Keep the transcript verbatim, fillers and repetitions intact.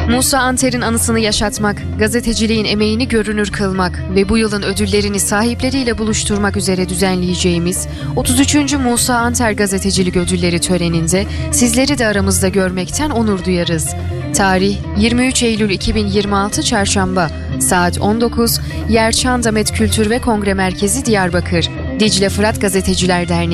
Musa Anter'in anısını yaşatmak, gazeteciliğin emeğini görünür kılmak ve bu yılın ödüllerini sahipleriyle buluşturmak üzere düzenleyeceğimiz otuz üçüncü Musa Anter Gazetecilik Ödülleri töreninde sizleri de aramızda görmekten onur duyarız. Tarih yirmi üç Eylül iki bin yirmi altı Çarşamba, saat on dokuz, Yer Çandamet Kültür ve Kongre Merkezi Diyarbakır, Dicle Fırat Gazeteciler Derneği.